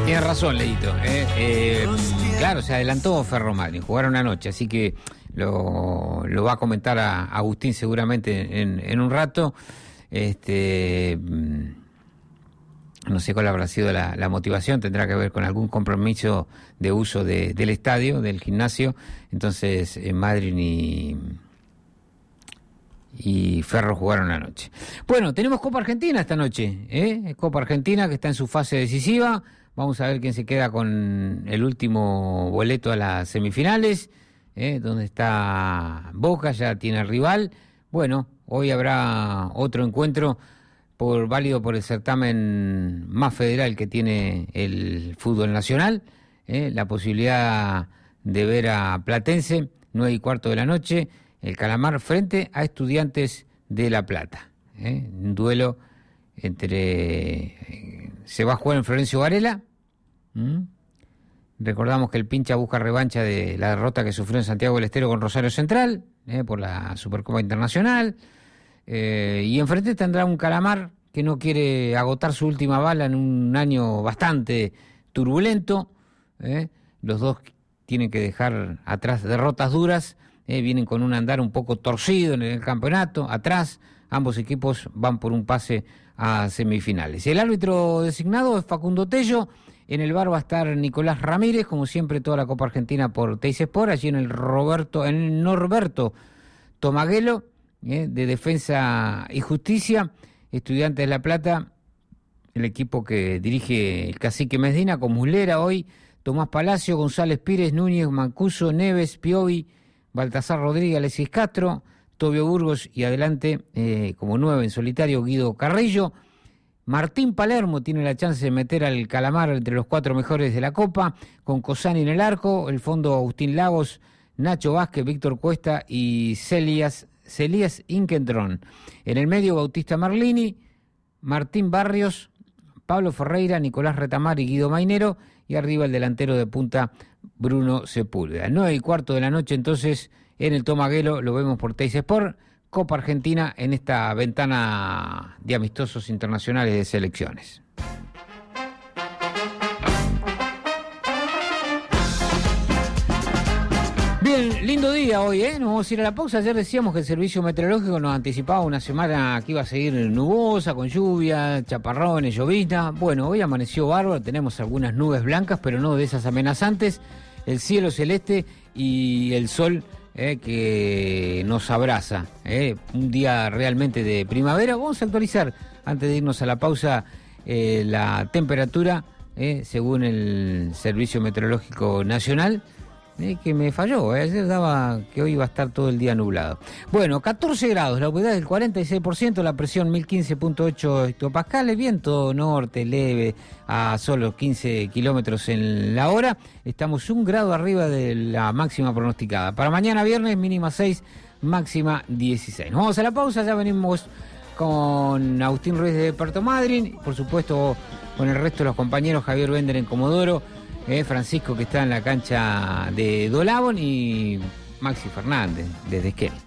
Tiene razón, Leito. Claro, se adelantó Ferro Madryn, jugaron anoche, así que lo va a comentar a Agustín seguramente en un rato. No sé cuál habrá sido la motivación, tendrá que ver con algún compromiso de uso del estadio, del gimnasio. Entonces Madryn y Ferro jugaron anoche. Bueno, tenemos Copa Argentina esta noche, Copa Argentina que está en su fase decisiva. Vamos a ver quién se queda con el último boleto a las semifinales, donde está Boca, ya tiene el rival. Bueno, hoy habrá otro encuentro válido por el certamen más federal que tiene el fútbol nacional, la posibilidad de ver a Platense, 9:15 de la noche, el Calamar frente a Estudiantes de La Plata. Un duelo se va a jugar en Florencio Varela. Recordamos que el Pincha busca revancha de la derrota que sufrió en Santiago del Estero con Rosario Central, por la Supercopa Internacional. Y enfrente tendrá un Calamar que no quiere agotar su última bala en un año bastante turbulento. Los dos tienen que dejar atrás derrotas duras. Vienen con un andar un poco torcido en el campeonato. Atrás, ambos equipos van por un pase a semifinales. El árbitro designado es Facundo Tello. En el bar va a estar Nicolás Ramírez, como siempre toda la Copa Argentina por Teis Sport. Allí en el Norberto Tomaguelo, de Defensa y Justicia. Estudiantes de La Plata, el equipo que dirige el cacique Medina, con Muslera hoy, Tomás Palacio, González Pires, Núñez, Mancuso, Neves, Piovi, Baltasar Rodríguez, Alexis Castro, Tobio Burgos y adelante, como 9 en solitario, Guido Carrillo. Martín Palermo tiene la chance de meter al Calamar entre los 4 mejores de la Copa, con Cosani en el arco, el fondo Agustín Lagos, Nacho Vázquez, Víctor Cuesta y Celías Inquendrón. En el medio, Bautista Marlini, Martín Barrios, Pablo Ferreira, Nicolás Retamar y Guido Mainero, y arriba el delantero de punta, Bruno Sepúlveda. 9:15 de la noche, entonces, en el Tomaguelo, lo vemos por Teis Sport, Copa Argentina en esta ventana de amistosos internacionales de selecciones. Bien, lindo día hoy, Nos vamos a ir a la pausa. Ayer decíamos que el servicio meteorológico nos anticipaba una semana que iba a seguir nubosa, con lluvia, chaparrones, llovizna. Bueno, hoy amaneció bárbaro, tenemos algunas nubes blancas, pero no de esas amenazantes. El cielo celeste y el sol que nos abraza. Un día realmente de primavera. Vamos a actualizar, antes de irnos a la pausa, la temperatura, según el Servicio Meteorológico Nacional. Que me falló, ayer daba que hoy iba a estar todo el día nublado. Bueno, 14 grados, la humedad del 46%, la presión 1015.8 hectopascales, viento norte leve a solo 15 kilómetros en la hora. Estamos 1 grado arriba de la máxima pronosticada. Para mañana viernes, mínima 6, máxima 16. Nos vamos a la pausa, ya venimos con Agustín Ruiz de Puerto Madryn, por supuesto con el resto de los compañeros, Javier Bender en Comodoro, Francisco que está en la cancha de Dolabón y Maxi Fernández desde Esquel.